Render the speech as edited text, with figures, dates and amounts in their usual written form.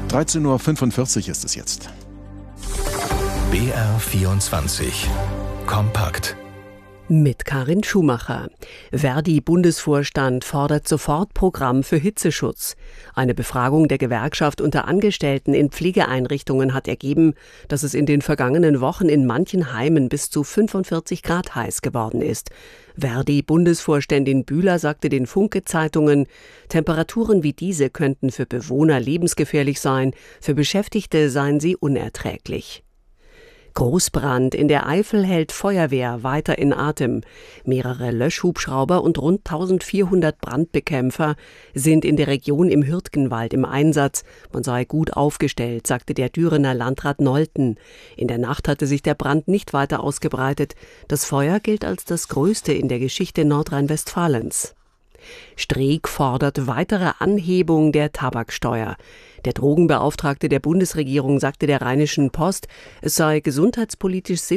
13:45 Uhr ist es jetzt. BR24 Kompakt. Mit Karin Schumacher. Verdi-Bundesvorstand fordert Sofortprogramm für Hitzeschutz. Eine Befragung der Gewerkschaft unter Angestellten in Pflegeeinrichtungen hat ergeben, dass es in den vergangenen Wochen in manchen Heimen bis zu 45 Grad heiß geworden ist. Verdi-Bundesvorständin Bühler sagte den Funke-Zeitungen, Temperaturen wie diese könnten für Bewohner lebensgefährlich sein, für Beschäftigte seien sie unerträglich. Großbrand in der Eifel hält Feuerwehr weiter in Atem. Mehrere Löschhubschrauber und rund 1400 Brandbekämpfer sind in der Region im Hürtgenwald im Einsatz. Man sei gut aufgestellt, sagte der Dürener Landrat Nolten. In der Nacht hatte sich der Brand nicht weiter ausgebreitet. Das Feuer gilt als das größte in der Geschichte Nordrhein-Westfalens. Streeck fordert weitere Anhebung der Tabaksteuer. Der Drogenbeauftragte der Bundesregierung sagte der Rheinischen Post, es sei gesundheitspolitisch sinnvoll,